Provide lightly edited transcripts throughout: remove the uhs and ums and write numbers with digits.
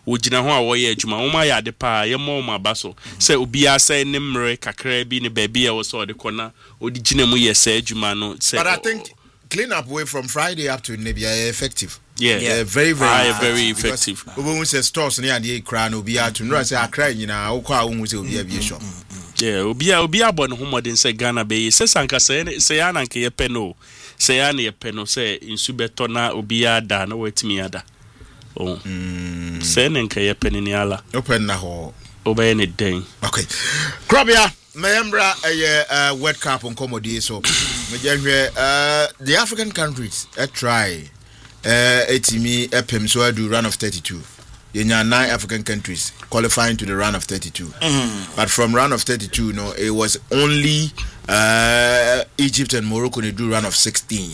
wogina ho a woyɛ adwuma wo ma yɛ ade pa ye mo ma ba so sɛ obi a sɛ ne mre kakra bi ne baabi a wo so de kɔna odi gina mu yɛ sɛ adwuma no sɛ but I think clean up way from Friday up to Nebia effective. Yeah, very effective. Obo say stores near the cry no be to no say akra nyina wo kwa wo say obi a shop. Yeah, obi a bon ho modern say Ghana be say sanka say ya nanka ye pɛ no say ya na ye pɛ no say insu beto na obi a da na wetimi ada. Oh. Say nanka ye pɛ ni ala. Open na ho. Obey ne den. Okay. Krabia Mayembra World Cup on comedy so the African countries try etimi epem so do run of 32. Yenya 9 African countries qualifying to the run of 32. But from run of 32 no it was only Egypt and Morocco they do run of 16.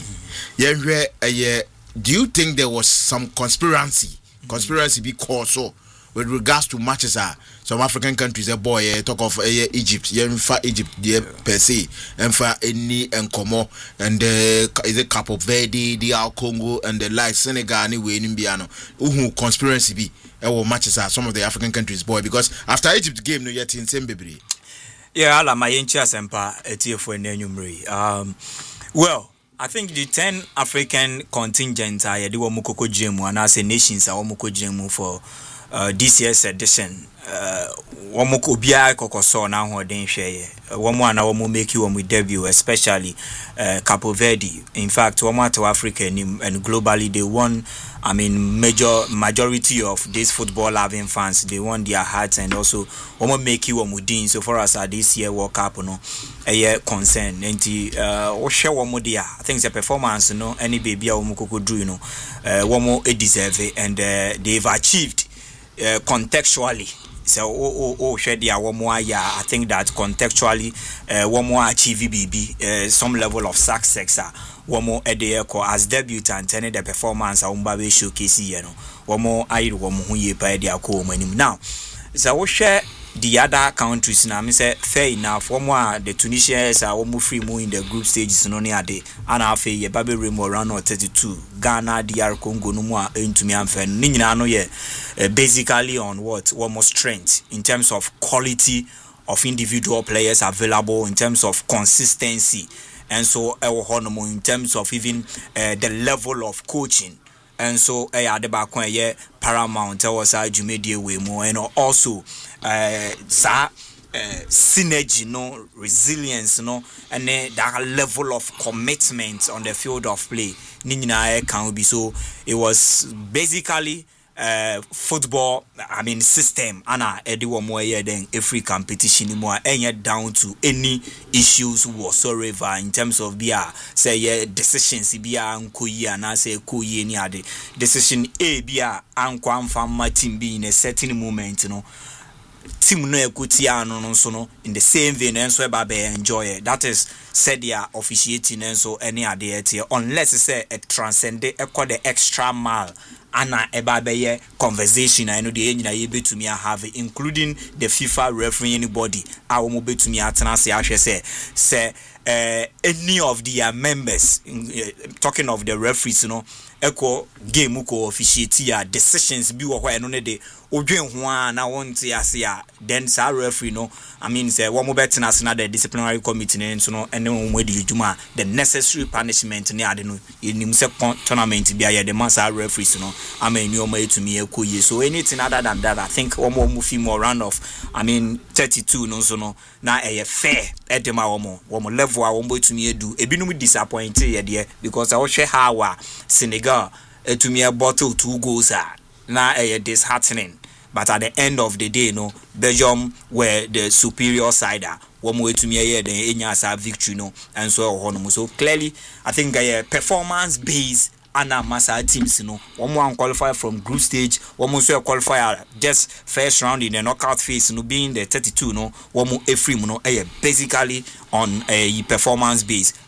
Do you think there was some conspiracy because so with regards to matches some African countries talk of Egypt Egypt per se and for any and Como and is it Cape Verde DR Congo and the like Senegal anyway in Biano who conspiracy be matches some of the African countries because after Egypt game no yet in same baby ala my encha sempa etiefo enumri well I think the 10 African contingents are the Wamukoko Jemu and as a nations are Wamukoko Jemu for this year's edition. Wamoko bia kokoso na ho den hweye womo ana womo make you womo debut especially Cape Verde. In fact womo to Africa and globally they won. I mean majority of these football loving fans they won their hearts and also womo make you womo din so far as this year World Cup no concern enti wo hwe womo dia I think the performance no any baby a womo kokodru you know womo deserve and they've achieved contextually. So share the I think that contextually one more achieve BB some level of success one more as debutant and the performance umbabe showcase one more now so share the other countries now me say fair enough one more the Tunisians are almost free in the group stages no near day and half a baby remo round 32 Ghana DR Congo no more into me and nyina no ye basically on what one more strength in terms of quality of individual players available in terms of consistency and so in terms of even the level of coaching. And so the back when paramount was Jumedie way more and also synergy no resilience no and that level of commitment on the field of play Nina can be so it was basically football I mean system ana ediwo mo then every competition more down to any issues whatsoever in terms of say decisions nkoyi ana say koyi any ade decision anko amfa team be in a certain moment team no ekutia no so no in the same vein and so enjoy it. That is said they are officiating and so any ade unless say a transcend the extra mile ana ebabeye conversation I know the engineer you bet to me have including the FIFA referee anybody I will bet to me atena say any of their members talking of the referees echo game uko officiate decisions bi wo hwa eno ne de odwen ho na wonte ase then sa referee I mean say wo mo betena ase na the disciplinary committee ne so no ene wo mo di djuma the necessary punishment ne ade no enim se tournament bi aye the man sa referees amani o ma etumi ekoye so anything other than that I think wo mo fi more round of I mean 32 na fair edema wo mo level a wo mo etumi edu ebinum disappointed ye de because I was share how Senegal to me a bottle 2 goals now disheartening but at the end of the day Belgium were the superior side one way to me the Enyasa victory and so clearly I think performance based Anna Massa teams one more qualify from group stage one more qualifier just first round in the knockout phase being the 32 one more free basically on a performance base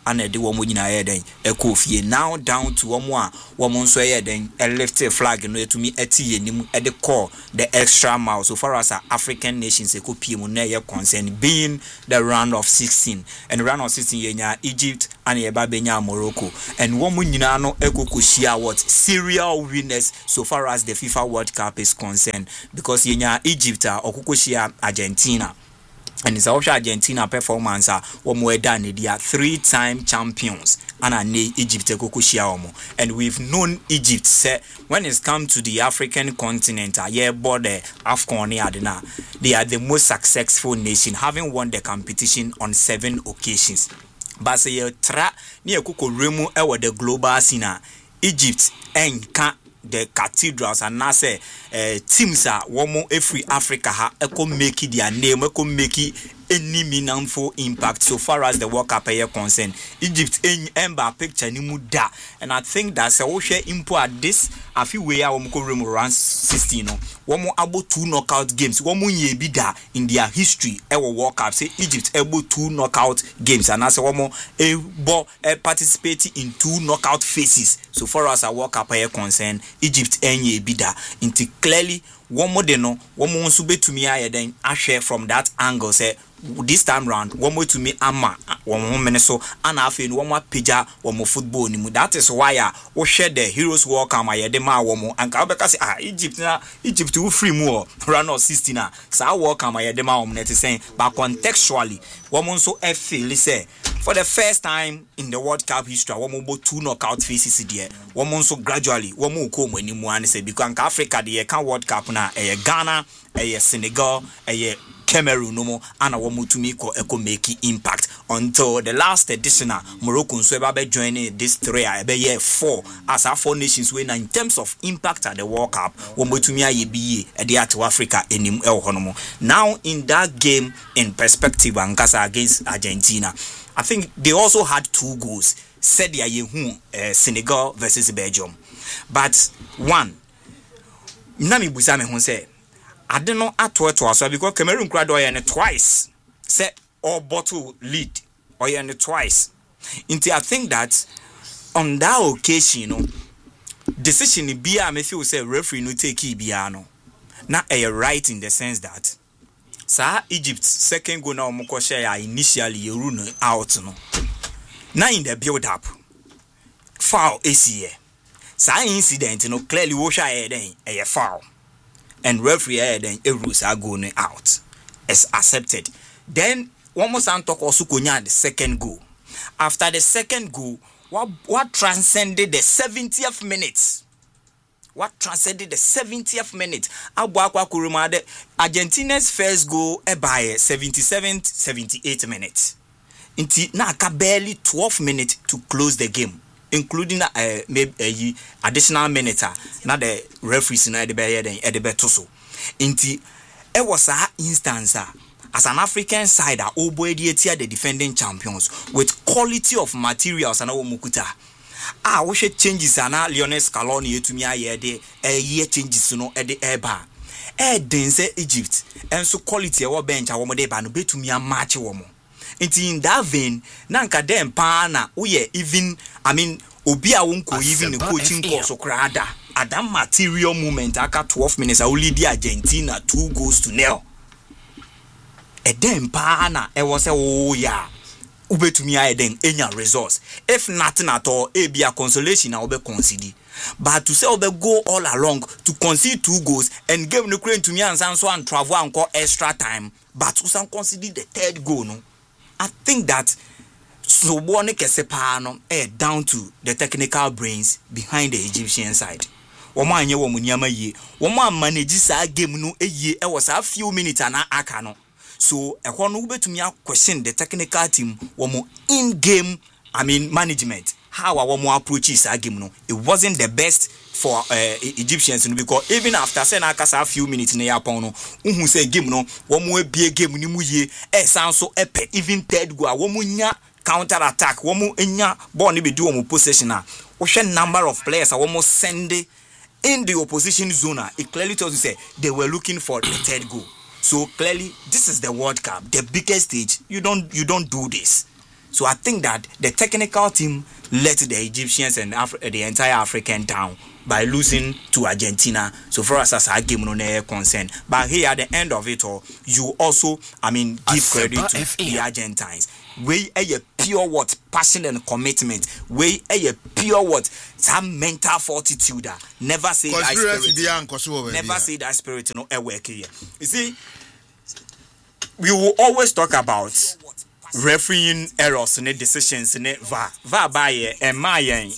and the woman in a den a coffee now down to one more woman so then a left a flag and to me at the core the extra mile so far as our African nations a copy concern being the round of 16 and round of 16 Egypt and Babenya Morocco and woman no eko kushia what serial winners so far as the FIFA World Cup is concerned because Egypt or kukushia Argentina. And it's also Argentina performance one more than they are 3-time champions and Egypt and we've known Egypt say when it's come to the African continent border AFCON they are the most successful nation having won the competition on 7 occasions but say tra near kuko remu ewa the global scene Egypt enka the cathedrals and now say teams are one every Africa eco make it their name eco make it any meaningful impact so far as the World Cup is concerned. Egypt ember picture ni muda and I think that's a share impo at this a few way around 16 one more able 2 knockout games one more ye bida in their history ever World Cup say Egypt able 2 knockout games and as one more able participate in 2 knockout phases so far as a World Cup is concerned Egypt ye bida into clearly one more de no one more sube to me I then I share from that angle say this time round one more to me ama one more meneso and I feel one more pija one more football ni that is why we share the Heroes World Cup my dema one more and ka say Egypt will free more round of 16 sa World Cup my dema one net saying but contextually one more so feel say for the first time in the World Cup history one more 2 knockout phases there one more so gradually one more come when you say because Africa the can World Cup na Ghana Senegal Cameroon no more and our mutumiko eco make impact until the last edition Morocco so be joining this 3 year 4 as our 4 nations win in terms of impact at the World Cup one mutumia ye be to Africa enim el honomo now in that game in perspective Ankasa against Argentina I think they also had 2 goals said ya Senegal versus Belgium but one nami busa me ho say I don't know at all because Cameroon cried twice. Say or bottle lead or twice. I think that on that occasion, decision be a me feel say referee no take biano. Now a right in the sense that Egypt's second goal now moko share initially you run out no. Now in the build up, foul ACA. Incident clearly wash a foul. And referee then rules are going out as accepted. Then one more time talk also the second goal. After the second goal, what transcended the 70th minute? What transcended the 70th minute? Argentina's first goal by 77th, 78th minutes. Until now, barely 12 minutes to close the game. Including maybe additional minute now the referees in the better so inti it was a instance as an African side the defending champions with quality of materials and mukuta we should changes na Lionel Scaloni to me year changes no at the airbar then say Egypt and so quality our bench de ba no betumi a match womo in that vein nanka dem pa na we even obi a wonko even the coaching course okrada at that material moment aka 12 minutes I only the Argentina 2-0 e dem pa na e was say oh yeah ubetumi a den enya results if nothing at all e be a consolation na obe consider but to say obe go all along to concede 2 goals and give no crane to me and so and travel and call extra time but to some consider the 3rd goal no I think that so one kesepano down to the technical brains behind the Egyptian side. Woman anye wo munyama ye. Woman manage sa game no ye was a few minutes na aka no. So e ho no betumi question the technical team womo in game management. How our womo approaches sa game no. It wasn't the best for Egyptians because even after saying aka a few minutes na yapon no unhu say game no womo ebie game ni mu ye sound so epic even 3rd goal womo nya counter attack womu enya ball ni be do womu possession we share number of players almost send in the opposition zone it clearly tells you say they were looking for the 3rd goal so clearly this is the World Cup the biggest stage you don't do this So I think that the technical team let the Egyptians and the entire African down by losing to Argentina. So for us as a game no concern. But here at the end of it all, you also, give credit to the Argentines. We a pure what passion and commitment. We a pure what some mental fortitude. Never say that spirit. Never say that spirit no work here. You see, we will always talk about refereeing errors in the decisions in it. Va by and my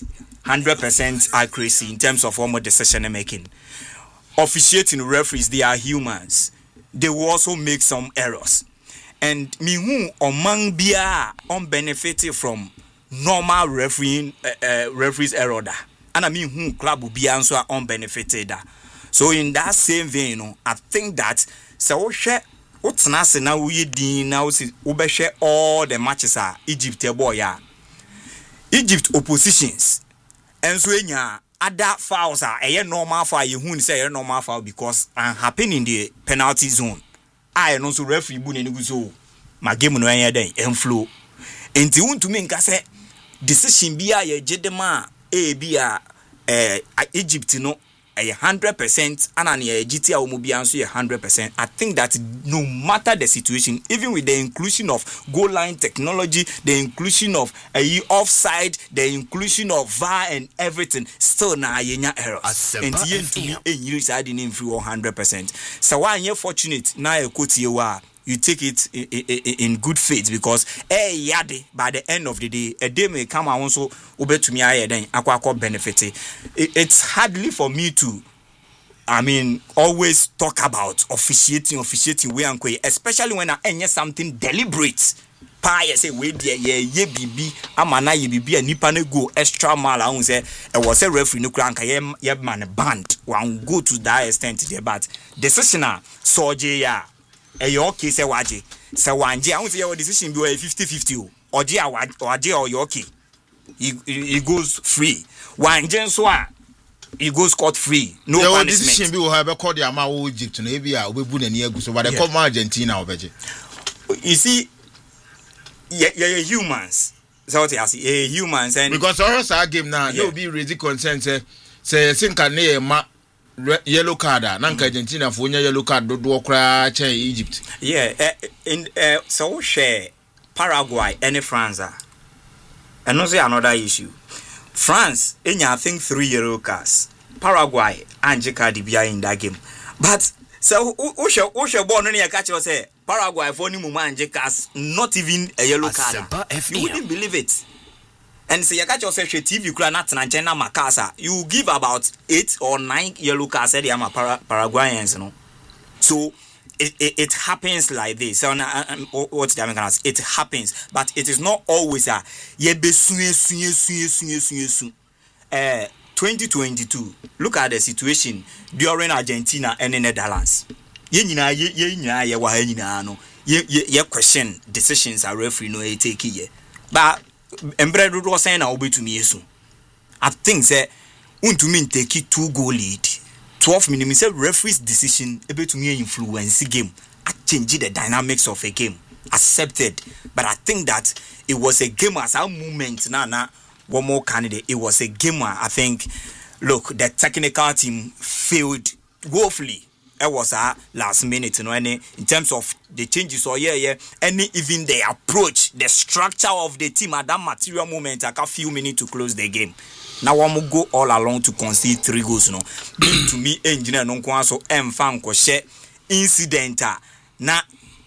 100% accuracy in terms of formal decision making. Officiating referees, they are humans. They will also make some errors. And me who among bia unbenefited from normal refereeing referees error da. And I mean who club will be also unbenefited da. So in that same vein, I think that so share what's nasa now we din now see share all the matches are Egypt boy ya. Egypt oppositions. And so other fouls are a normal foul. You won't say a normal foul because I'm happening in the penalty zone. I also referee bu ne so my game no anya den enflow. Enti won't me nka say decision bia ye jedema bia Egypt no 100% and ye GTA omo bia nso 100%. I think that no matter the situation, even with the inclusion of goal line technology, the inclusion of offside, the inclusion of VAR and everything, still na yenya errors. And you side in 100%. So why you fortunate na e quote you take it in good faith because yade by the end of the day a day may come and also obey to me then akwa benefit. It's hardly for me to always talk about officiating way and way, especially when I hear something deliberate. Pa say we there ye bibi amana ye bibi anipa na go extra mile I say e was a referee no kran ka ye man band one go to that extent there, but decision soje ya okay say waje say wanje I say your decision be 50-50 oje or you okay he goes free wanje so he goes scot free no punishment. Decision be we have called the ama Egypt no be a obebu na ni agu so but they come Argentina obeje. You see yeah humans so what I say humans and because our game now there will be raising concern say think na ma yellow card na nka Argentina for yellow card do okra che Egypt in so share Paraguay and France and no say another issue. France I think 3 yellow cards, Paraguay anje card bia in that game, but so who born on your catch or say Paraguay for ni muma anje cards not even a yellow card. You wouldn't believe it. And say you catch yourself TV kura na China makasa you give about 8 or 9 yellow cards say am Paraguayans no. So it happens like this. So what's the American? It happens, but it is not always a 2022. Look at the situation during Argentina and the Netherlands. Ye question decisions are referee no take here. But Embredo was saying I'll be to me soon. I think that to me take it 2-goal lead. 12 minutes referee's decision able to me influence the game. I changed the dynamics of a game. Accepted. But I think that it was a game as a moment. One more candidate. It was a game where I think, look, the technical team failed woefully. It was a last minute, in terms of the changes or and even the approach, the structure of the team at that material moment, like a few minutes to close the game. Now one will go all along to concede 3 goals. To me, engineer non so fan share incident na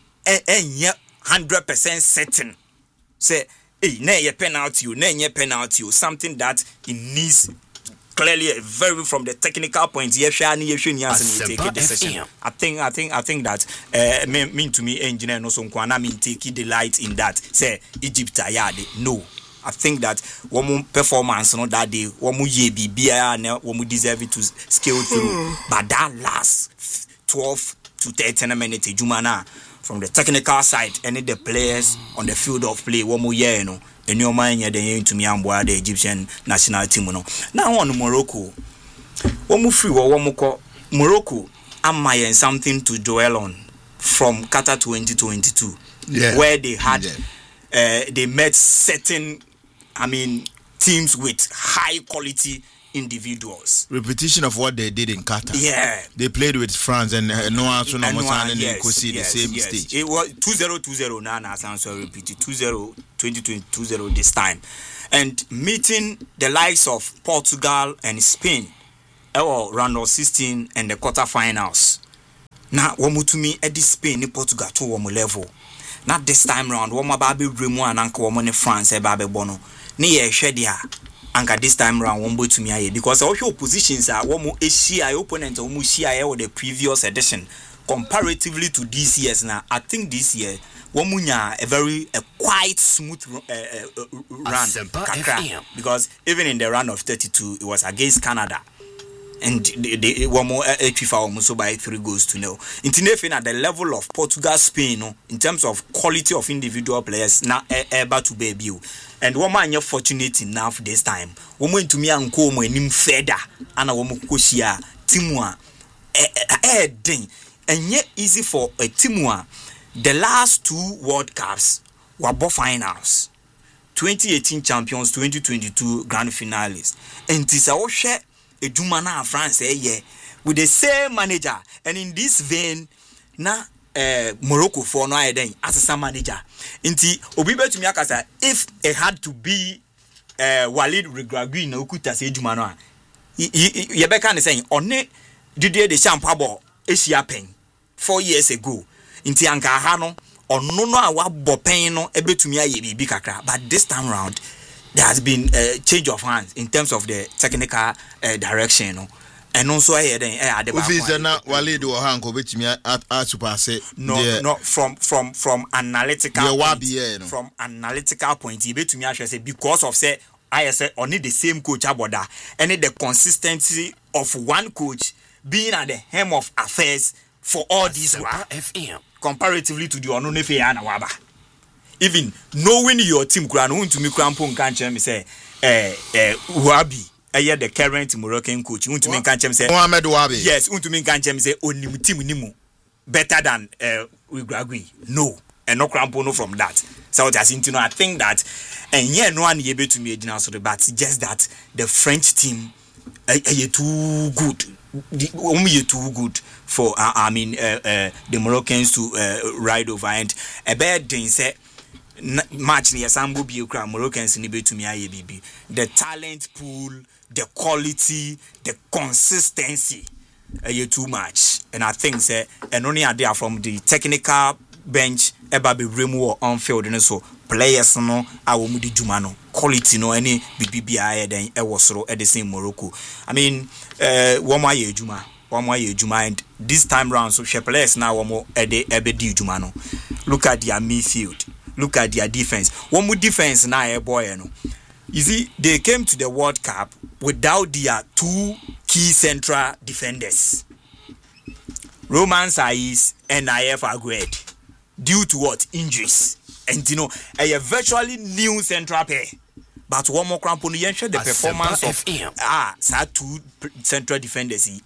100% certain. Say, hey, penalty, something that it needs. Clearly, very from the technical point, take a decision. I think that mean to me, engineer no so take the light in that. Say Egypt tired. No, I think that one performance no that day, one ye be one deserve it to scale through. But that last 12 to 13 minutes, Jumana from the technical side, any the players on the field of play, one more year, in your mind, you're to me and the Egyptian national team. Now on Morocco, one more free or one more Morocco, am something to dwell on from Qatar 2022, where they had they met certain, teams with high quality individuals. Repetition of what they did in Qatar. Yeah. They played with France and Noah the same yes. stage. It was 2-0 now, so repeated 2-0, 2020 this time. And meeting the likes of Portugal and Spain, round of 16 and the quarterfinals. Now, Womutumi at this Spain in Portugal to Womu level. Not this time round, Woma Baby Remo and Uncle Woman in France, a Babe Bono. Near Shedia. Anka this time round won't to me because all your positions are one more ACI opponent or Mushia or the previous edition comparatively to this year's now. I think this year Womunya a quite smooth run because even in the run of 32 it was against Canada and they one more FIFA almost by 3-0. In at the level of Portugal, Spain, in terms of quality of individual players, now able to be you. And one man you're fortunate enough this time. Woman to me and come when him feda and a woman kushia Timua ding. And yet easy for a Timua. The last 2 World Cups were both finals. 2018 champions, 2022 grand finalists. And this all share a Jumana France with the same manager. And in this vein, now Morocco for no idea as a manager. Inti obibe to me akasa if it had to be Walid Regragui na okuta se Jumano a Yebeka is saying onne Didier Deschamps abo Asia pen 4 years ago. Inti anka ha no ono no a wabɔ pen no ebetumi aye bibi kakra, but this time round there has been a change of hands in terms of the technical direction, and also at the Walid or Hanko betumi atupase no from analytical point he betumi actually say because of say I say only the same coach aboda and the consistency of one coach being at the helm of affairs for all these FM comparatively to the Ononefe and Waba. Even knowing your team crown to me crampon can't me say Wabi the current Moroccan coach to me can't say Mohamed Wabi. Yes, to me can't say only team nimu better than Regragui. No, and no crampono from that. So that's into I think that and yeah no one able to me but just that the French team too good. Only too good for the Moroccans to ride over and a bad thing say match near Sambo Biokra Moroccans in the to me IABB. The talent pool, the quality, the consistency too much. And I think say and only idea from the technical bench Ebabe Remo on field and so players no awomudi Jumano quality no any BBI then e was at the same Morocco. I mean one more year Juma and this time round so players now one more ebedi Jumano. Look at their midfield, look at their defense. One more defense now boy no. You see they came to the World Cup without their 2 key central defenders. Roman Saiz and Nayef Aguerd due to what? Injuries. And a virtually new central pair. But one more crampon, you ensure the performance of 2 central defenders in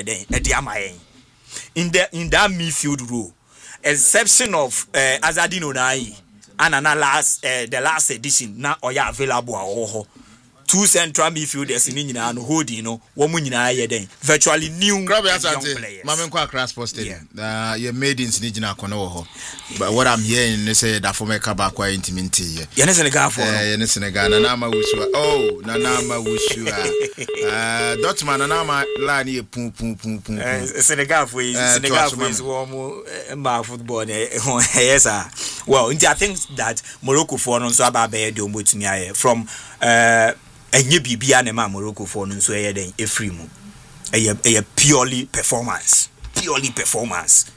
that midfield row. Exception of Azadino Nai and the last edition now available 2 central midfielders in and holding virtually new young players. Mamenko Accra Sports Stadium. You made in Snijina Kono. But what I'm hearing is that for me Kabakwa intimacy. Senegal for Senegal Nanama Wushua. Oh, Nanama Wushua. Dutchman Nanama Lani pum. Senegal for one football. Yes, sir. Well, I think that Morocco for on so about from and ye be an Morocco for no so a free move. A purely performance. Purely performance.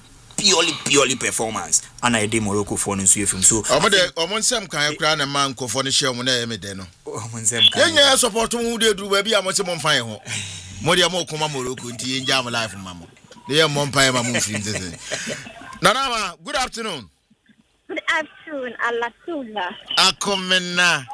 And I did Morocco for no so from so. Among some kind of crown and man for the show when I met them. Yeah, support who they do baby. I'm on fire. Modia more come Morocco into in Jama life, Mamma. They are Mompire Muslims. Nanama, good afternoon. Good afternoon, Alasula. Akomena.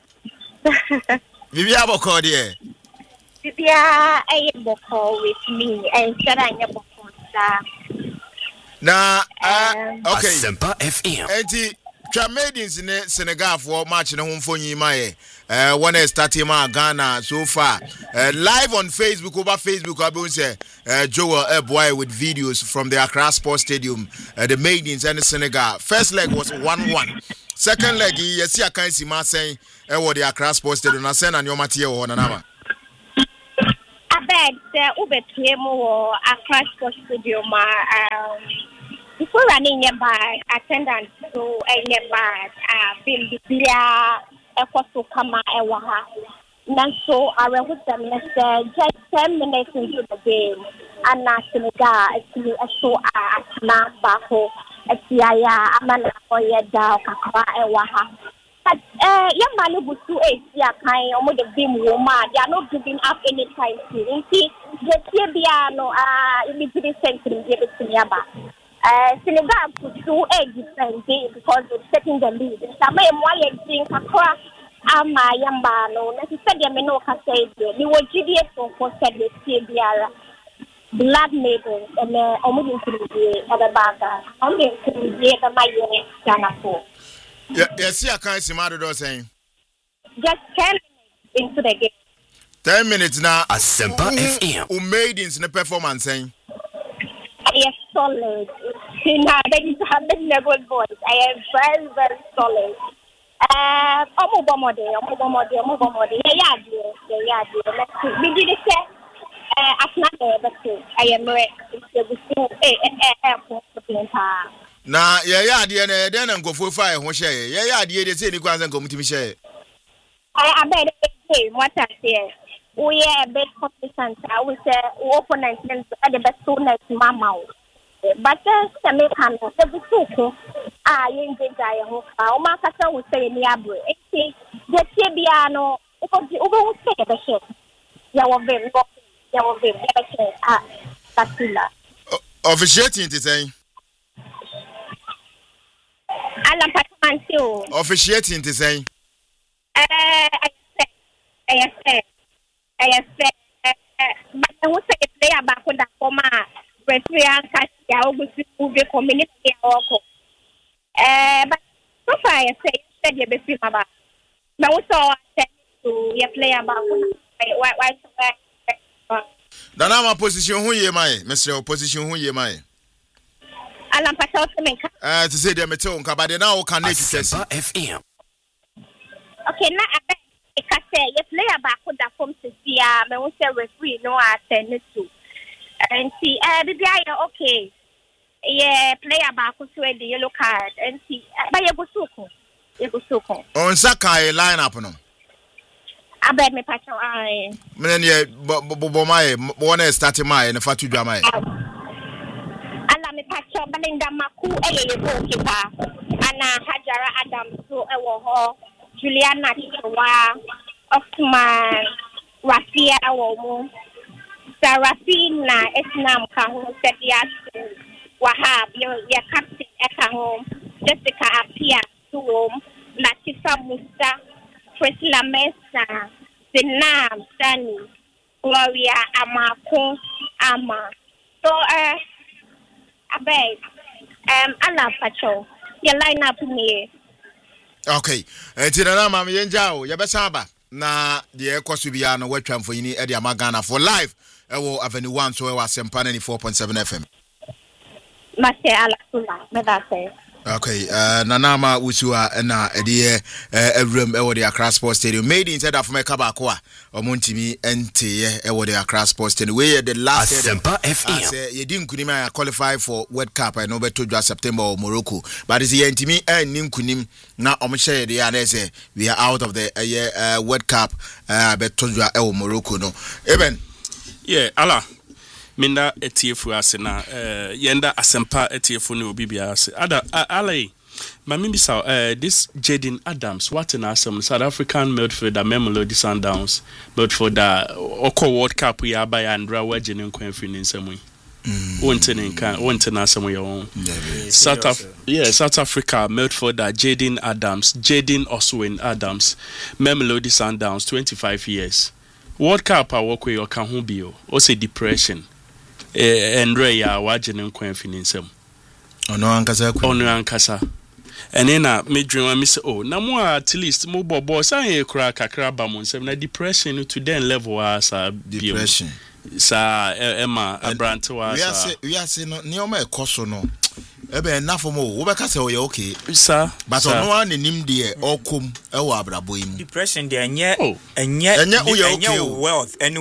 Vivia Boko, dear. Vivia Boko with me and Saranya Boko. Now, okay. Semper FM. Eti, twa maidens in Senegal for match no home for you one is starting my Ghana so far live on Facebook over Facebook I will say Joel boy with videos from the Accra Sports Stadium the maidens and the Senegal first leg was 1-1 second leg you see I can't see my saying what the Accra Sports Stadium I send and your material on another I bet Ube PMO Accra Sports Stadium before running by attendance to a nearby bill so come Ewaha. So I was just 10 minutes into the game, and Senegal actually saw a Bako, a Tiaya, Amana Oyeda, Kakwa Ewaha. But young man who do a kind of the beam woman, they are not giving up any time to see the Tibiano immediately sent to the Yaba. Senegal could do a different day because of setting the lead. Some way think across Ama Yambano, necessarily Meno Casade, we were GDS for said the CBR blood maiden and almost to the other baga. Only to the Mayan Janako. Yes, I can't see Mado saying just 10 minutes into the game. 10 minutes now. A simple FM. Who made in the performance saying? Yes, solid. That is having a good voice. I am very, very solid. Omobomode. Yeah. Let's see. We did say, I am na yeah de den nkofo fa ho hye yeah de de say ni kwanza nkomutimi hye I bet what I say we are a bit consistent I will say opponent at the best next mama but the make can the suku you ngai ho ka o ma kasa wo say ni abro e the tibiano o say the shit ya wo vem Basila officiating to say Alan Patmancio. Officiating to say. I say. But I would say a player back on the former referee and Cassia will be community. But so far, I said you be about. Now, so I said to your player back on why. Dana position who ye my, Mr. Opposition who ye my. Alan Patel to say the metal but now can make FM. Okay, now I can say you play back with that from Cecilia, me will say referee no attend to. And see the guy okay. Yeah, player back to the yellow card and see but you go suko. On Sakai line up no. I bet me Patel I. Men ye my one starting my and fatu drama. Pacho Belinda Maku goalkeeper Anna Hajara Adams so ewo Juliana Chiwa Osman Rafia Awomu Sarafina Esnam Kahu Sedias Wahab your captain Ekahom Jessica Apia Suom Latifa Musa Priscilla Mesa Zinam Sani Gloria Amako Ama so I beg, Anna Patrol, your line up me. Okay, Tina Mamma Yenjao, Yabasaba. Na the cost to be on a webcam for you, Eddie Magana for live. Avenue 1, so I was 4.7 FM. Master Alakula, Medase. Okay, Nanama Usua na Eddie room over the Accra Sports Stadium. Made inside of my Kabakwa, or Montimi, NT, over the Accra Sports Stadium. Where the last FM. You didn't qualify for World Cup. I know better to September or Morocco. But it's the NTM and Nim Kunim. Now, I'm sure the others we are out of the World Cup. But to Morocco, no. Even, yeah, Allah. Minda etiefu ase na yenda asempa etiefu ne obi bia ase alai mami bisa this Jaden Adams what in asem South African midfielder Mamelodi Sundowns midfielder oko World Cup ya ba ya Andra wagene nkwanfri ne nsemu wonte na asem yo South Africa midfielder Jaden Oswin Adams Mamelodi Sundowns 25 years World Cup awokwe yo ka ho bio o say depression Andre ya wagene nkwanfri ne nsemu ono ankasa And then me dream and me say, oh, na mo at least mo bobo sa ye kra kakra ba mo nsem na depression to den level as a depression. Sa Emma Abrante was. We are saying no near my coso no. Ebe enough for more. Obeka say we okay. Sir. But no one nim there or come e wa abrabo im. Depression there enye wealth and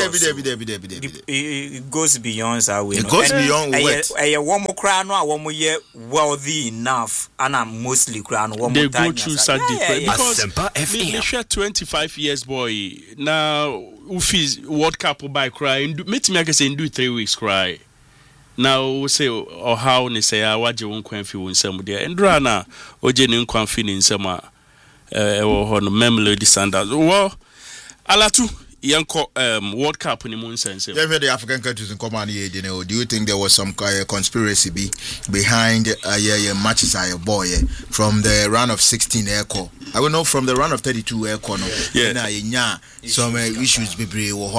it goes beyond our way. It goes beyond what? One more crown or one more year wealthy enough and I'm mostly crown one more they time. go through such depression because me share 25 years boy now Ufi's World Cup by cry meet me I can say do 3 weeks cry. Now say or how ni say waje won kwan fi won sam dia endra na oje ni kwan fi ni nsam a wo ho no Mamelodi Sundowns wo alatu yanko World Cup ni mun sense. Yeah, the African countries in command here, you know, do you think there was some conspiracy behind matches boy from the round of 16 airco? I will know from the round of 32 airco no. Yeah. Some issues be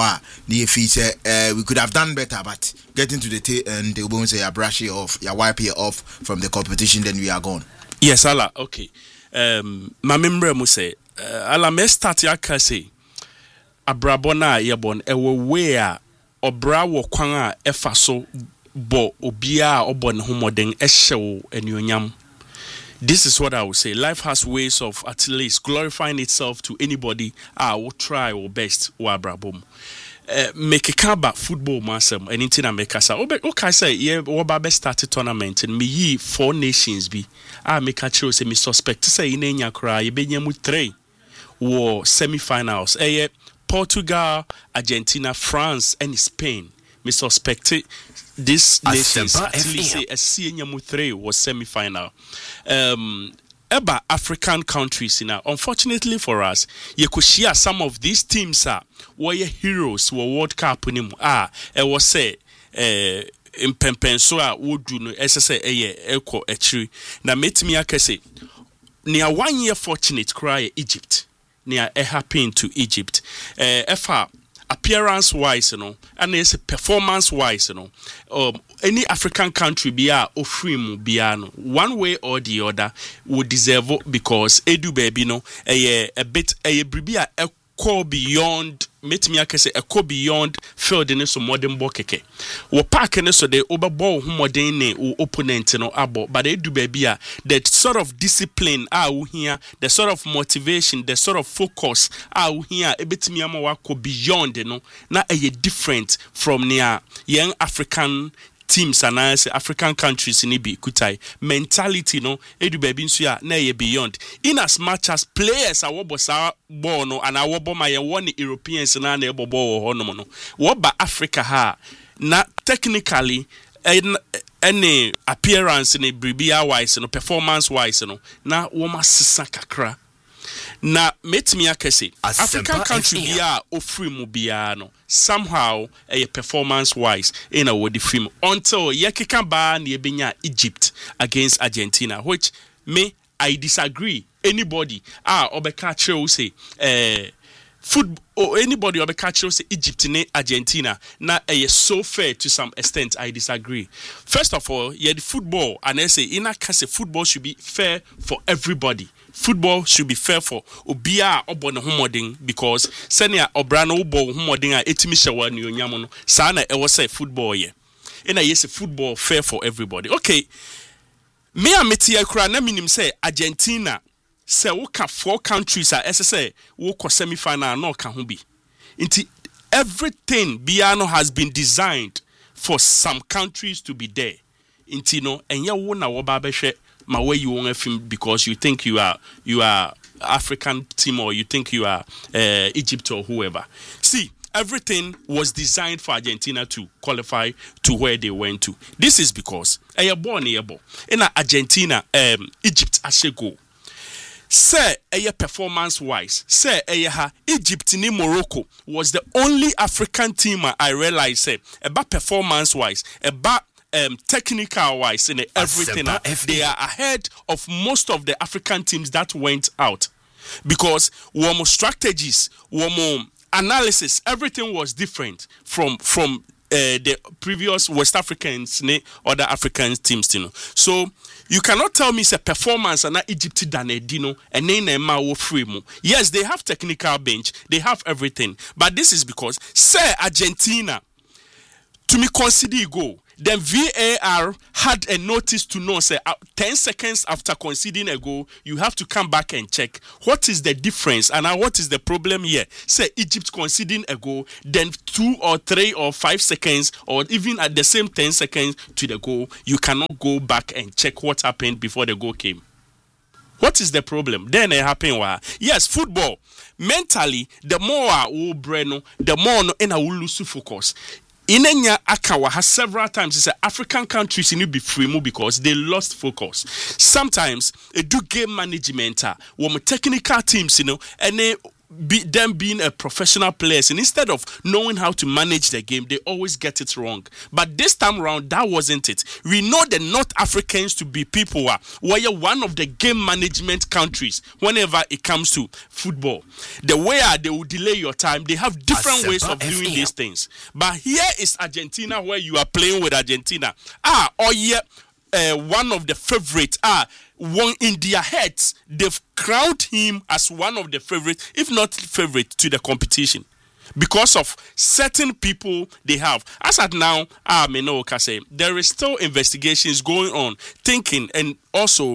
we could have done better, but getting to the and they won't say brush it off, wipe it off from the competition, then we are gone. Yes, Allah. Okay. My member mu say Allah me start ya say abrabona yebon ewo we a obra wo kwan a efa so bo obia obon homoden ehyew enuonyam. This is what I would say. Life has ways of at least glorifying itself to anybody will try our best wa abrabom. Make a kaba football masem anything I make us okay say yeah what best started tournament and me 4 nations be make a choose me suspect say in enya kra ye benya mu 3 war semi-finals Portugal, Argentina, France, and Spain. Me suspect this nations at least say a CNM 3 was semi-final. Eba African countries unfortunately for us, you could share some of these teams were heroes were World Cup nimu. It was say in Pempenso would do no SSA eko echiri. Na metimi akese near 1 year fortunate cry Egypt. Near happened to Egypt. Appearance wise, and it's performance wise, any African country be offering biano one way or the other would deserve because edu baby a bit a bribia call beyond met me akese a call beyond field in so modern bokeke wo park ne so de obeball hu modern ne opponent no abo but they do baby that sort of discipline here the sort of motivation the sort of focus here e betimi ama wako beyond na different from near young African teams and African countries in Ibi Kutai mentality edu baby nso ya na ye beyond in as much as players are wobosa ball and awobo my one Europeans na ebobo ho no woba Africa ha na technically any appearance in bribia wise performance wise na woma sisa kakra na metimi akese African country bia ofri mu bia somehow a performance wise in a word film until yekika ba na ebenya Egypt against Argentina, which I disagree. Anybody obeka kire say football or anybody obeka kire say Egypt ne Argentina na so fair to some extent. I disagree. First of all, the football and I say in a case football should be fair for everybody. Football should be fair for obia obon homoding because senior obrano obo homoding a etimi shawa ni onyam no sa na e wo say football ye na yes football fair for everybody. Okay, me ameti akura na minim say Argentina say wo ka 4 countries a say wo ko semi final na ka ho bi nti everything biano has been designed for some countries to be there nti no enye wo na wo ba behwe my way you want film because you think you are African team or you think you are Egypt or whoever. See, everything was designed for Argentina to qualify to where they went to. This is because in Argentina, Egypt go. Say performance wise, say Egypt ni Morocco was the only African team I realized say about performance wise, about technical wise in everything they are ahead of most of the African teams that went out because one more strategies, one more analysis, everything was different from the previous West Africans, other African teams, So you cannot tell me it's a performance and Egypt than a dino and then free mo. Yes, they have technical bench, they have everything, but this is because say Argentina to me consider goal. Then VAR had a notice to know, say, 10 seconds after conceding a goal, you have to come back and check what is the difference and what is the problem here. Say Egypt conceding a goal, then 2 or 3 or 5 seconds, or even at the same 10 seconds to the goal, you cannot go back and check what happened before the goal came. What is the problem? Then it happened. Yes, football. Mentally, the more Breno, the more we lose focus. Inenya Akawa has several times he said African countries need to be free because they lost focus. Sometimes they do game management when technical teams, and them being a professional players, and instead of knowing how to manage the game, they always get it wrong. But this time around, that wasn't it. We know the North Africans to be people who are one of the game management countries whenever it comes to football. The way they will delay your time, they have different ways of doing these things. But here is Argentina, where you are playing with Argentina. One of the favorites one in their heads, they've crowned him as one of the favorites, if not favorite, to the competition because of certain people they have. As at now, there is still investigations going on, thinking and also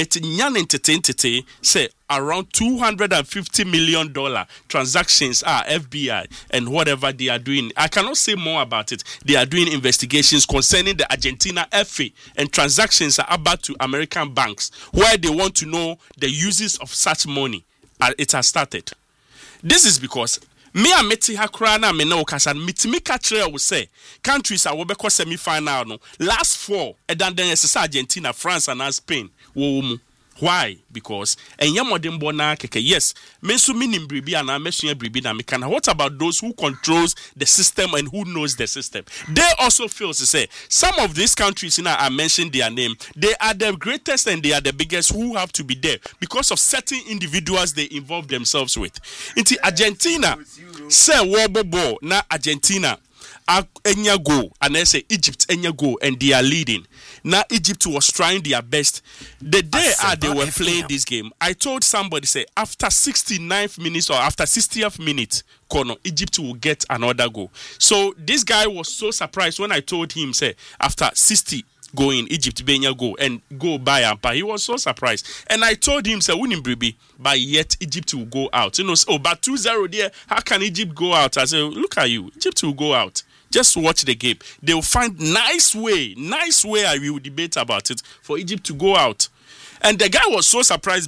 say around $250 million transactions are FBI and whatever they are doing. I cannot say more about it. They are doing investigations concerning the Argentina FA, and transactions are about to American banks where they want to know the uses of such money. It has started. This is because me a meti hakra na me na okasa mitimi ka kire wo say countries are wobekọ semi-final no last 4 edan den esesa Argentina, France and Spain wo mu. Why? Because modern bona keke. Yes, mensu minim bribi and mesua bribi na mekana. What about those who controls the system and who knows the system? They also feel to say some of these countries I mentioned their name. They are the greatest and they are the biggest who have to be there because of certain individuals they involve themselves with. Into Argentina, say wobobo na Argentina. Enya go and I say Egypt enya go and they are leading. Now Egypt was trying their best. The day they were playing this game, I told somebody say after 69th minutes or after 60th minute, Egypt will get another goal. So this guy was so surprised when I told him say after 60 going Egypt benya go and go by Ampa. He was so surprised. And I told him say winning bribi, but yet Egypt will go out. But 2-0 there, how can Egypt go out? I said, look at you, Egypt will go out. Just watch the game. They will find nice way. I will debate about it for Egypt to go out. And the guy was so surprised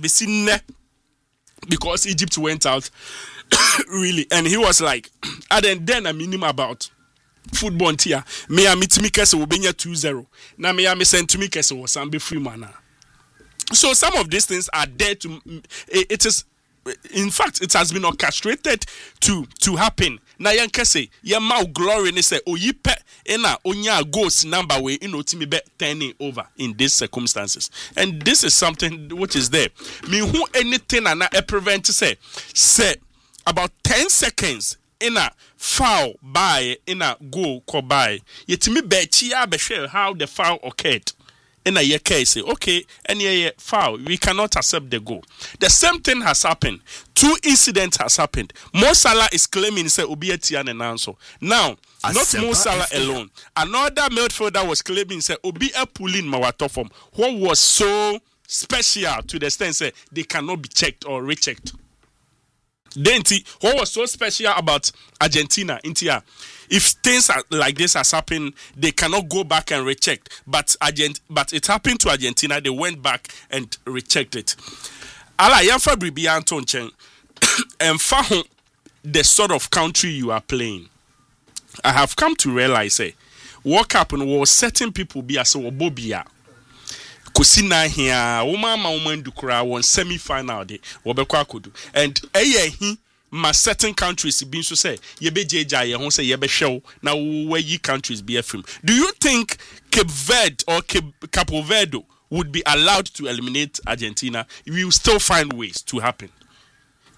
because Egypt went out really. And he was like, and then I mean him about football here. Me a mitimikese will be 2-0. Now me a send to me kese was some free mana. So some of these things are there to. It is. In fact, it has been orchestrated to happen. Na yankese yema glory ni say oyipe ena onya goals number way timi be turning over in these circumstances. And this is something which is there. Me who anything and prevent say about 10 seconds in a foul by in a goal ko by yetimi be chia be share how the foul occurred. In a year case, okay, any foul, we cannot accept the goal. The same thing has happened. 2 incidents has happened. Mo Salah is claiming say Obi and answer. Now, not Mo Salah alone. Another midfielder was claiming say Obi pulling Mawatofom. What was so special to the extent say they cannot be checked or rechecked. Then what was so special about Argentina? If things like this has happened, they cannot go back and recheck. But it happened to Argentina. They went back and rechecked it. Ala yanfa bribi Anton Chen and found the sort of country you are playing. I have come to realize, what happened was certain people be as a bobia. Kusina here, woman dukura won semi-final day. Wobekwa kudu and he. Ma certain countries being so say yebe jeja ye ho say yebe show na where ye countries be afim. Do you think Cape Verde or Capo Verde would be allowed to eliminate Argentina? We will still find ways to happen.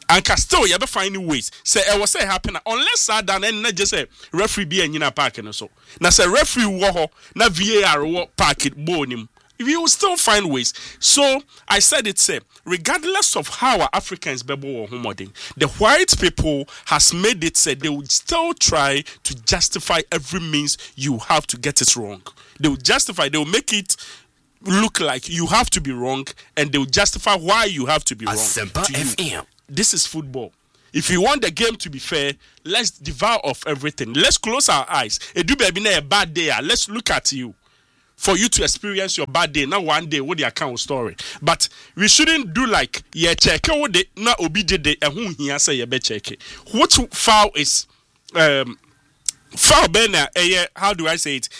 and can still you ever find ways. Say I was say happen unless I done and not just say referee be in a park and so. Now say referee wo na VAR wo park it bonim. You will still find ways. So I said it say regardless of how our Africans bebo or homoding, the white people has made it say they would still try to justify every means you have to get it wrong. They will justify, they will make it look like you have to be wrong, and they will justify why you have to be wrong. FM. This is football. If you want the game to be fair, let's devour off everything. Let's close our eyes. It do be a bad day. Let's look at you. For you to experience your bad day, not one day with the account story. But we shouldn't do like check what they not obi did and who he say you be check it. What foul is foul benna how do I say it?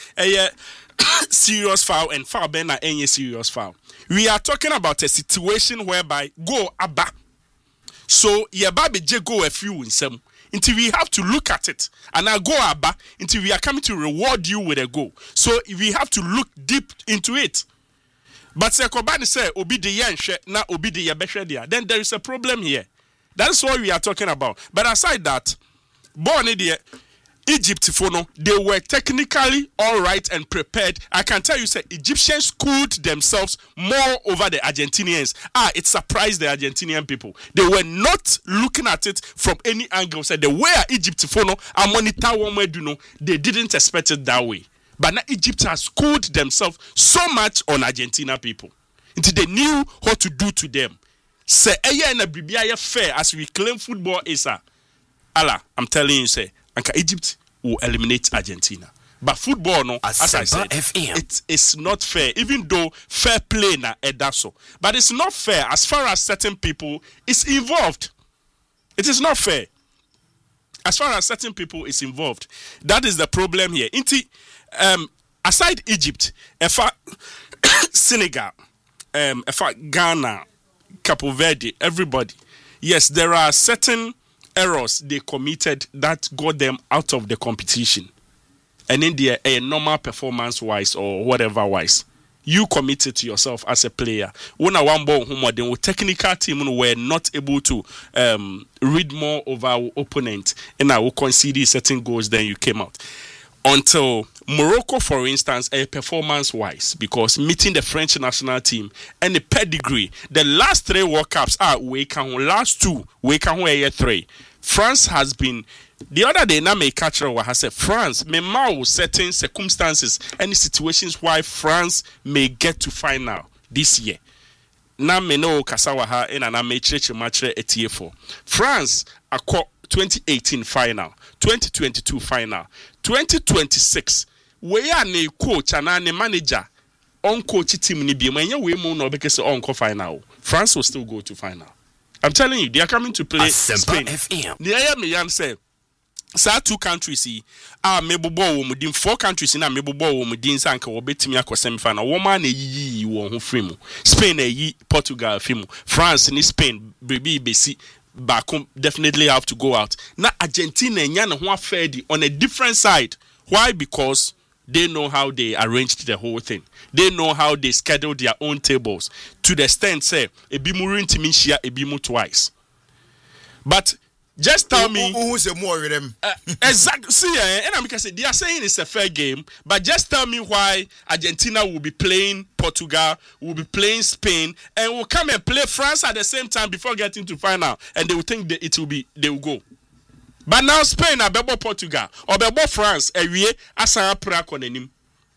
Serious foul and foul benna any serious foul. We are talking about a situation whereby go abba. So your baby je go a few in some. Until we have to look at it and now go abba until we are coming to reward you with a goal. So we have to look deep into it. But Sekobani say obi de yanshe na obi de yabeshe dia. Then there is a problem here. That's what we are talking about. But aside that, born idiot Egypt fono, they were technically all right and prepared. I can tell you, say Egyptians schooled themselves more over the Argentinians. It surprised the Argentinian people. They were not looking at it from any angle. Say the way Egypt fono, I monitor one do know, they didn't expect it that way. But now Egypt has schooled themselves so much on Argentina people until they knew what to do to them. Say na bibia fair as we claim football is Allah, I'm telling you, say Egypt will eliminate Argentina. But football, no, as I said, it is not fair, even though fair play na edaso. But it's not fair as far as certain people is involved. It is not fair. As far as certain people is involved. That is the problem here. Aside Egypt, Senegal, Ghana, Cape Verde, everybody. Yes, there are certain errors they committed that got them out of the competition. And in the normal performance wise or whatever wise, you committed to yourself as a player. When a one ball the technical team were not able to read more of our opponent and I will concede certain goals, then you came out. Until Morocco, for instance, performance wise, because meeting the French national team and the pedigree, the last 3 World Cups last 2, three. France has been the other day now may catch her has said France may allow certain circumstances any situations why France may get to final this year. Now me know Kasawaha and I may church match at year 4. France a 2018 final, 2022 final, 2026. We are a coach and a manager on coach team ni be when we no because on final. France will still go to final. I'm telling you, they are coming to play Spain. The Yan say, "Sa 2 countries mebobo womudin 4 countries na mebobo womudin sanka wobetimi akọ semi-final. Woman yi wo ho free mu. Spain yi Portugal free mu. France ni Spain baby besi back definitely have to go out. Now Argentina nya na ho affair on a different side. Why? Because they know how they arranged the whole thing. They know how they scheduled their own tables to the extent say ebimu rintimi shia ebimu twice. But just tell me who's more with them. Exactly. See, and I'm because they are saying it's a fair game, but just tell me why Argentina will be playing Portugal, will be playing Spain, and will come and play France at the same time before getting to final, and they will think that they will go. But now Spain are bebo Portugal or bebo France ewie asara pra konenim.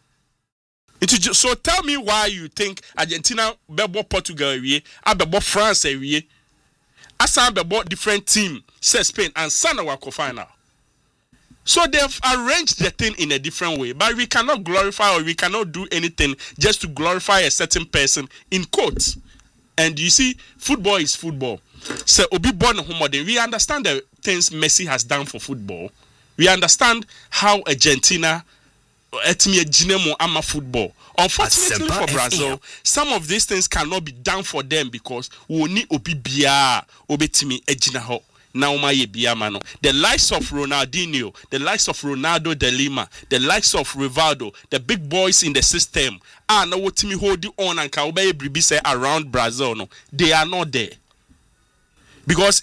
So tell me why you think Argentina bebo Portugal ewie, abebo France ewie. Asara bebo different team, say Spain and Sana wako final. So they've arranged the thing in a different way, but we cannot glorify or we cannot do anything just to glorify a certain person in quotes. And you see, football is football. So Obi born homode, we understand the things Messi has done for football. We understand how Argentina etime ginemo ama football. Unfortunately for Brazil, some of these things cannot be done for them because we need Obi bia obetime ejina ho. The likes of Ronaldinho, the likes of Ronaldo de Lima, the likes of Rivaldo, the big boys in the system, now what me hold on and can say around Brazil, no, they are not there. Because if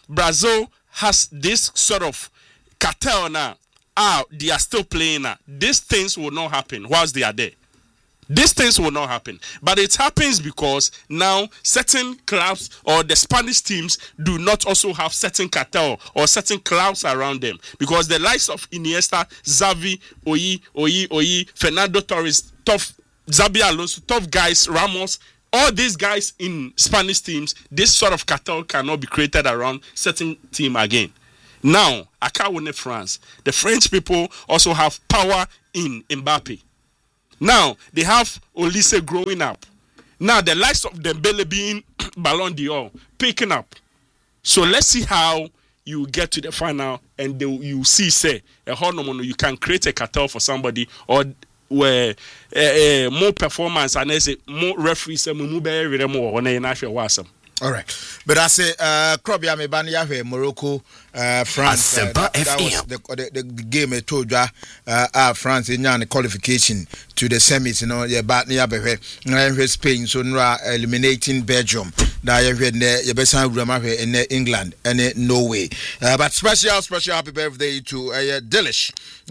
Brazil has this sort of cartel now. They are still playing now. These things will not happen whilst they are there. These things will not happen. But it happens because now certain clubs or the Spanish teams do not also have certain cartel or certain clubs around them. Because the likes of Iniesta, Xavi, Oyi, Fernando Torres, Xabi Alonso, tough guys, Ramos, all these guys in Spanish teams, this sort of cartel cannot be created around certain team again. Now, I can't win France. The French people also have power in Mbappe. Now, they have Olise growing up. Now, the likes of Dembele being Ballon d'Or, picking up. So, let's see how you get to the final and you see, say, you can create a cartel for somebody or where more performance and more referees and more on a national wasam. All right, but I say, Krobia Mebania, Morocco, France. That was the game I told you. France in the qualification to the semis. You know, yeah, but near Spain, so now eliminating Belgium. Now you had the best in England and Norway. But special happy birthday to Delish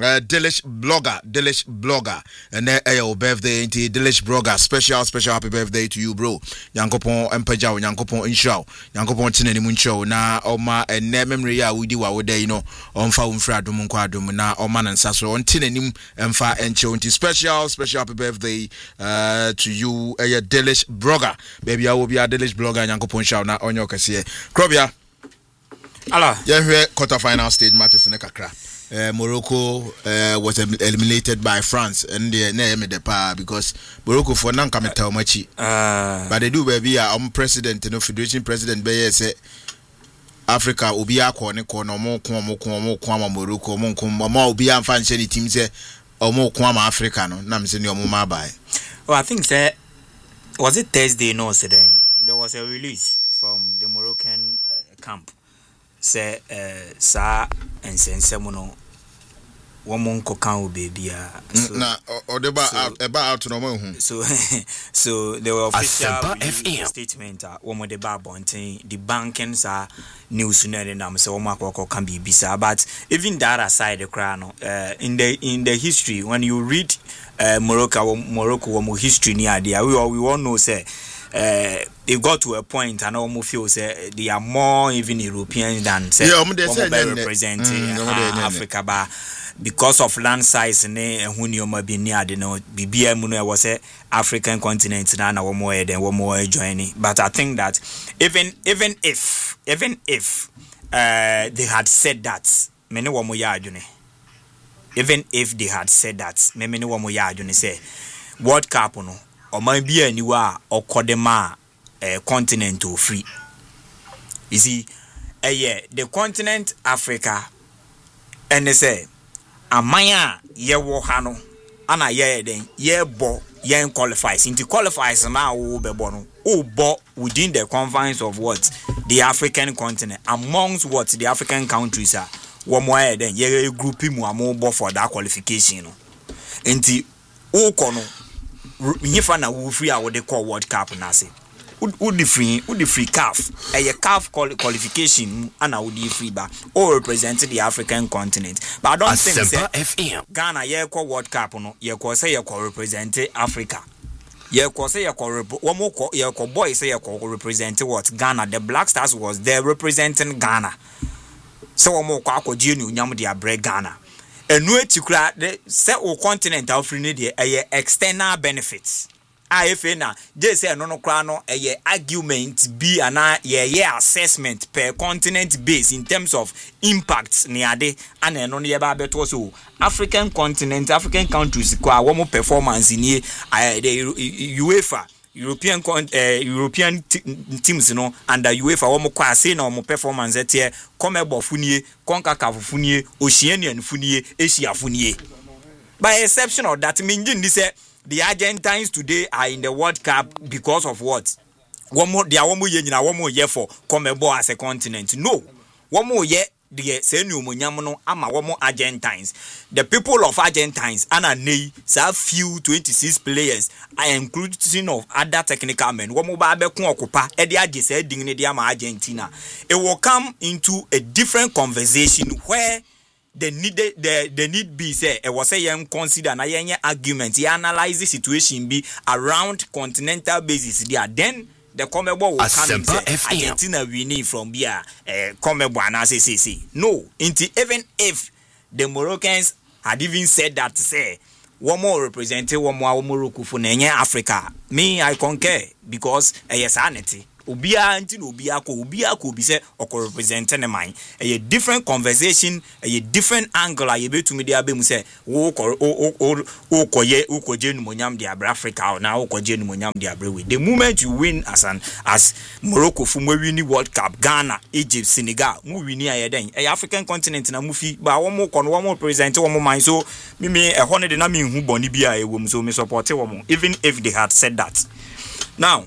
blogger, and birthday to Delish blogger. Special happy birthday to you, bro. Yankopon Empajao, Yankopon Inshaw, Yankopon Tineni Muncho, na Oma and memory ya wudi wa wode, you know, on fa umfra dumunkwadum na Oman and Sasso on Tinenim and fa encho. Special happy birthday to you, Delish blogger. Baby, I will be a Delish blogger. Yankopon Shaw na onyo kasiye. Krobia. Allah. Yeah, quarter-final stage matches in the Kakra. Morocco was eliminated by France and they name the power because Morocco for non come tell much. But they do baby president, you know, Federation President Beye say Africa will be a corner more Morocco more be a fancy team say or more Kwama Africano. Nam send your mama by. Well, I think that was it Thursday, no, today. There was a release from the Moroccan camp. Say, sir, and send someone woman cocan baby. Nah, or about to know. So there were official statement. Woman the bar bonting, the bankings are news and I'm so Marco can be bizarre. But even that aside, the crown in the history, when you read Morocco history near there, we all know say. They got to a point and almost feel say they are more even Europeans than say representing Africa, but because of land size and when you might be near the no BBM was a African continent and one more joining. But I think that even if they had said that many one more even if they had said that many one more say World Cup no or might be anywhere or Kodema continent to free. You see, the continent Africa and they say Amaya ye wohano ana ye then ye bo ye qualifies into qualifies now bebono bo within the confines of what the African continent amongst what the African countries are one more then ye group mu amo for that qualification no enti ukono Yifa na wo free a they call World Cup na say. Would the free CAF. A CAF qualification and would the free ba or represent the African continent. But I don't think say Ghana ye call World Cup no ye call say ye call represent Africa. Ye call say ye call one more ye call boy say ye call represent what Ghana. The Black Stars was there representing Ghana. So one more kwa jinu nyam dia break Ghana. And no tikra the set o continent offering the external benefits. IFA na they say no kra no argument be an assessment per continent base in terms of impacts ni ade and no ne ba beto so African continent African countries kwa wo performance ni the UEFA European teams no under UEFA wo mo kwa say na mo performance etie CONMEBOL funie CONCACAF funie Oceanian funie Asia funie by exception of that meaning this the Argentines today are in the World Cup because of what one more ye for CONMEBOL as a continent no one more ye the senu munyamono ama womo Argentines. The people of Argentines ana nei sa few 26 players, I including of other technical men. Womo ba be kun okupa e de age say ding ne de ama Argentina. It will come into a different conversation where the need be say it was say consider na yen argument, you analyze the situation be around continental basis there. Then the Comebo will come and say Argentina winning from here, Comebo and say. No, even if the Moroccans had even said that, say, one more represented one more Morocco for Africa, me, I concur, because a sanity. Ubia anti ubia ko be say or representing the mind a different conversation, a different angle. I be to me dia be mu say wo koye monyam dia Africa or now koje monyam dia with the moment you win as Morocco fu win World Cup, Ghana, Egypt, Senegal mu win here den a African continent na mu fi ba one more present one more mind. So me a honor de na me hu boni bia e wom, so me support one even if they had said that. Now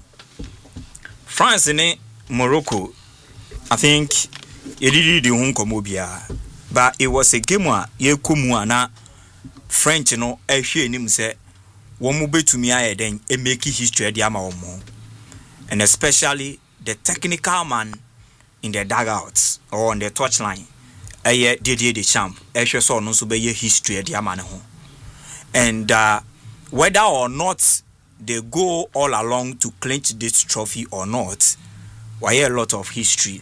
France and Morocco, I think it did the Hunkomobia, but it was a game where you na French no a him say one move to me then a make history the more, and especially the technical man in the dugouts or on the touchline. A year did the champ, a saw no so be history the man, and whether or not they go all along to clinch this trophy or not, why a lot of history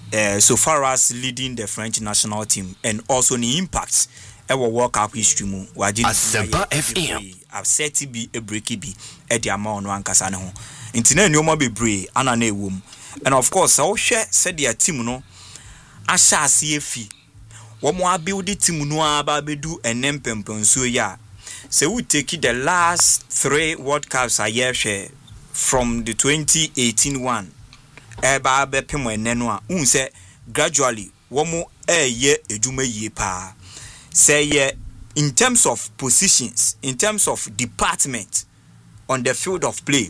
so far as leading the French national team and also the impacts our World Cup history mu Asempa FM I've said to be a breaky be at the amount one kasane ho intina nyoma bebre ana na ewom. And of course I share said their team no asha asiefi wo mo abuild the team no aba bedu enempempon so ya. So we take the last 3 World Cups a year share from the 2018 one. Eba be pemo eneno a say gradually womo ye edwuma ye pa. Say in terms of positions, in terms of department on the field of play,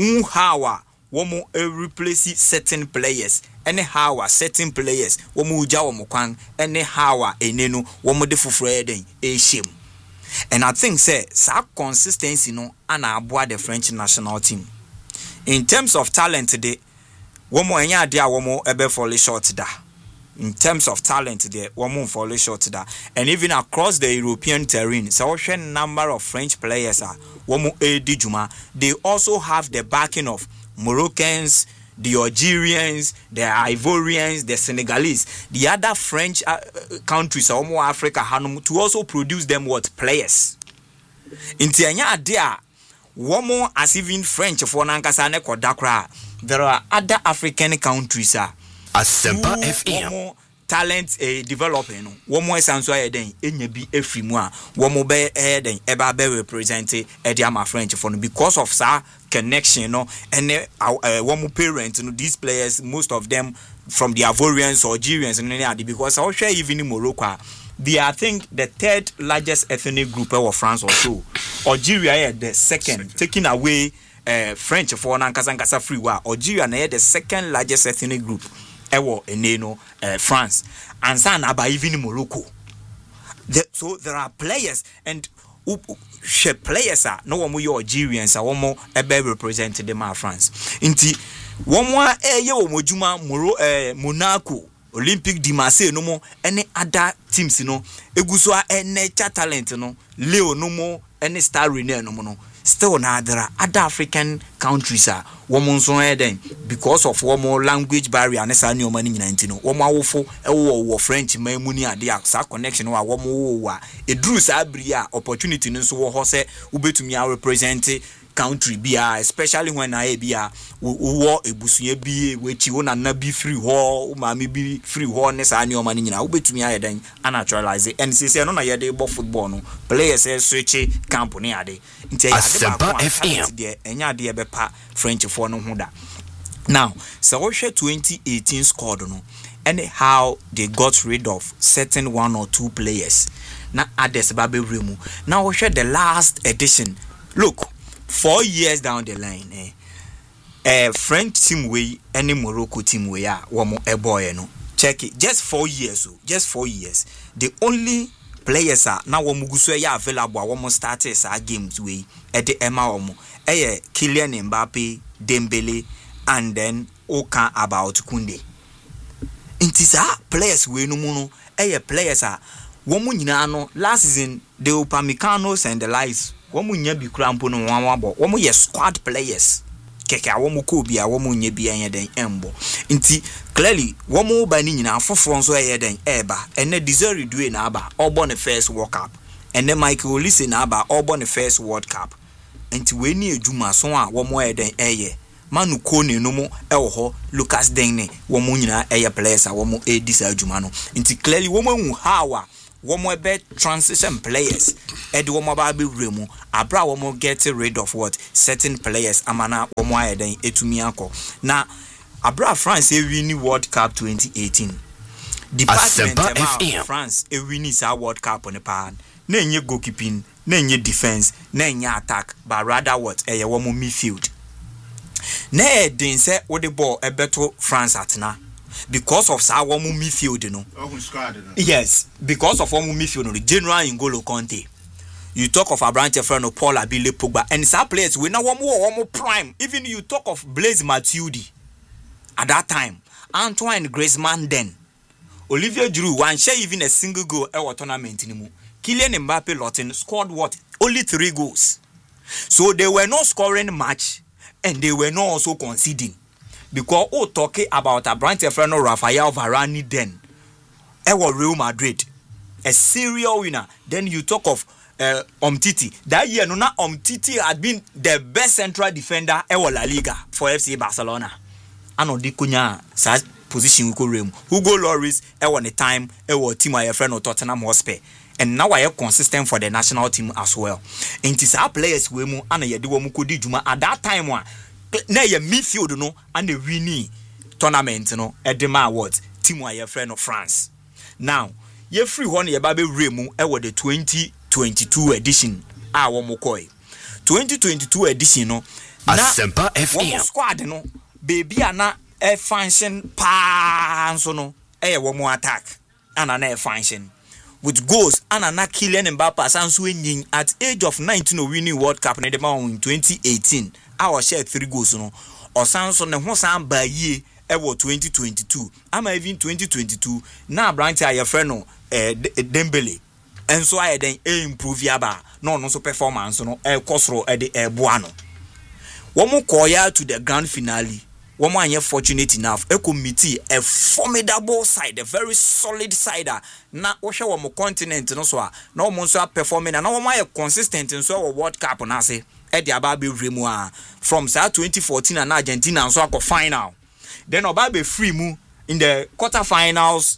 how womo replace certain players, anyhow certain players womo uja womo kwan, anyhow eneno womo de fufure den e shame. And I think say consistency no ana aboa the French national team. In terms of talent today, womo enya dia womo ebe fall short da. In terms of talent there, womo fall short da. And even across the European terrain, so a number of French players are womo edi juma. They also have the backing of Moroccans, the Algerians, the Ivorians, the Senegalese, the other French countries, Omo Africa, Hanum, to also produce them what players. In Tianya, there, womo as even French for Nankasane Kodakra, there are other African countries. Asempa FM. Talent developing womo esanso eden enye bi efrimu a womo be eden eba be represent ediama French for no because of sa connection no and womo parents no these players most of them from the Ivorians or Algerians and because I share even in Morocco they are I think the 3rd largest ethnic group of France or so. Algeria the second taking away French for nankasa free wa Algeria na the 2nd largest ethnic group ewo eneno France and san aba even Morocco. So there are players and she players are no one more Algerians are one more ebe represent the France. Inti one more mojuma Monaco Olympic de Marseille no more any other teams no eguso a nature talent no Leo no more any star renewal no more. Still now there are other African countries are women so then because of one more language barrier and sa new money 19 one more wo French muni ade a connection wa one more e drew sa bria opportunity no so wo say ubetumi a represent country bia especially when I bia wo ebusuye bi wechi wo na bi free ho maami bi free ho ne sa new money nyina ubetumi a den naturalize and say no na ye dey bo football no players switch camp ne ade Asempa FM de enya de be pa French for no ho da. Now so we share 2018 squad no anyhow they got rid of certain 1 or 2 players na others ba be remu. Now we share the last edition. Look 4 years down the line French team way any Morocco team way womo boy no check it, just 4 years, just 4 years. The only players are now Womugusu ya available womo started sa games we at the Emma Omo. Kylian Mbappe, Dembele, and then Oka about Kunde. Intisa players we no mono players are womu nyina no last season the Upamecano's and the lies womu nya bi krampo no wanwabo womu ye squad players keke womu ko bia womu nya bi anya den embo nti clearly womu ba ni nyina afoforo nso den eba ene Desiree Due na aba obo ne first World Cup ene Michael Olise na aba obo ne first World Cup nti we ni ejuma so a womu den Manu Kone no mo ho Lucas Digne womu nyina players a womu edisa adwuma no nti clearly womu how womu be transition players womu ba be remu abra womu get rid of what certain players amana womu ayeden etumi akọ na abra France win World Cup 2018 department of France win sa World Cup on the pan na enye goalkeeping na enye defense na enye attack but rather what womu midfield. Ne den say wo the ball beto France atna because of sa wo mu midfield no. Yes, because of wo mu midfield no the General N'Golo Kanté. You talk of Abrante Freno, Paul Abile Pogba and some players we now wo mu prime. Even you talk of Blaise Matuidi at that time, Antoine Griezmann then. Olivier Giroud one share even a single goal at tournament anymore. Kylian Mbappe Lotin scored what? Only 3 goals. So they were not scoring much. And they were not also conceding. Because talking about a branch of Rafael Varane then. Real Madrid. A serial winner. Then you talk of Umtiti. That year, Umtiti had been the best central defender La Liga for FC Barcelona. Ano di kunya sa position Hugo Lloris the time team I friend of Tottenham Hotspur. And now I am consistent for the national team as well. And it's our players we mu ana yedi wo mu kodi djuma at that time one na ye midfield no and the winning tournament no edema awards team I friend of France. Now, ye free one ye ba be remu the 2022 edition a wo mu koi. 2022 edition no na Asempa FM squad no baby ana function pa so no wo mu attack ana na function with goals and na Kylian Mbappe sanso enin at age of 19 winning World Cup in 2018 our share 3 goals no osanso ne ho san ba yie 2022 ama even 2022 na branch aye friend no Dembele enso aye den improve yaba no no so performance no kosoro de boa no wo mo koya to the grand finale. Woman are fortunate enough committee a formidable side, a very solid side. Na osha wo mo continent no so na wo so performing na wo mo consistent in so World Cup na say e dia ba be remu from 2014 and Argentina so akọ final. Then oba be free mu in the quarterfinals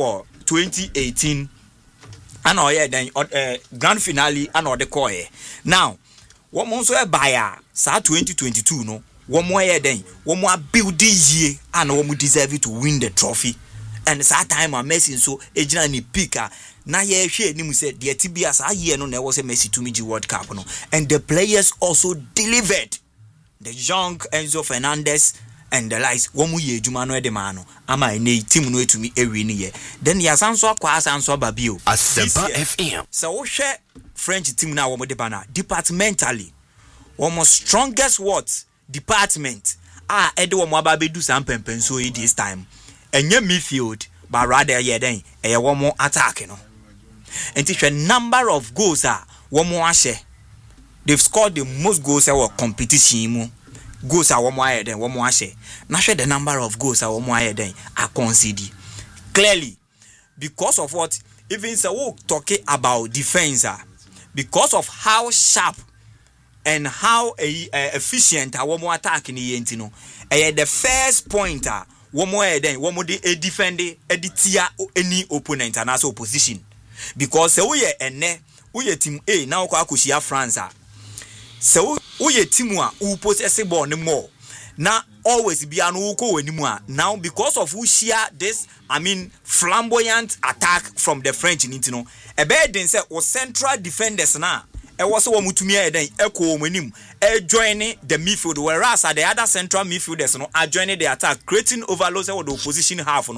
2018 and then grand finale and the koye. Now, wo mo so e buy sa 2022 no Womo then, womo building ye and womo deserve to win the trophy. And it's that time I'm messing so ejina ni pika. Na ye share ni mu said the TBS a year no was a Messi to Miji World Cup no. And the players also delivered. The young Enzo Fernandez and the likes womo ye jumano de mano. Ama ene team no to me every year. Then ya sanso akwa sanso babio. Asempa FM. So wo share French team na womo de bana departmentally. Womo strongest words department edo mo aba be do some pempenso this time enye midfield but rather then wo mo attack no and it's a number of goals wo mo ahye they've scored the most goals our competition mu goals wo mo aye then wo mo ahye na hwe the number of goals wo mo aye then are conceded clearly because of what even so we talking about defense because of how sharp and how efficient our more attack in the entino. The first pointer, one more then one more defend tia any opponent and also opposition. Because we team A now Kushia France. So we team who possess a ball more. Now always be an uko anymore. Now because of who share this, flamboyant attack from the French in Intino. A bad then say was central defenders now. Was one mutumia then echo menim joining the midfield, whereas the other central midfielders are joining the attack, creating overloads of the opposition half no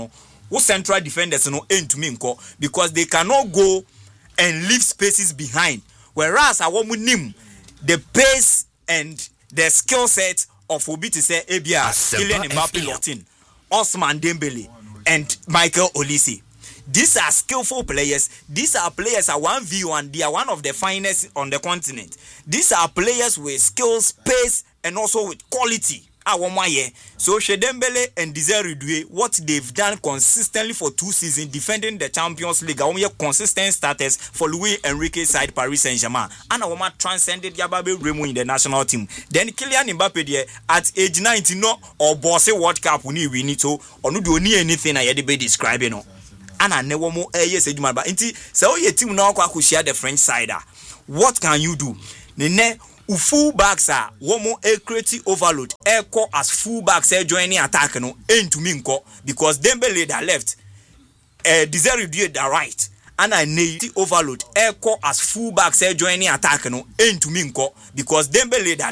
Who central defenders no entumi nko because they cannot go and leave spaces behind. Whereas our nim the pace and the skill set of Obi to say Ebia, Kylian Mbappe, Lotin, Osman Dembele, and Michael Olise. These are skillful players. These are players at 1v1. They are one of the finest on the continent. These are players with skills, pace, and also with quality. So Shedembele and Desire Due, what they've done consistently for 2 seasons, defending the Champions League, consistent starters for Luis Enrique's side Paris Saint-Germain, and Awoma transcended Yababe Remo in the national team. Then Kylian Mbappe at age 19 or Bosse World Cup we need to or no do anything I be describing. And I never more yes but so your team now share the French side. What can you do? Nene full backs are womo a creative overload. Echo as full backs joining attack no into minko because Dembele that left, Desire Due that right, and I need overload. Echo as full backs joining attack no into minko because Dembele that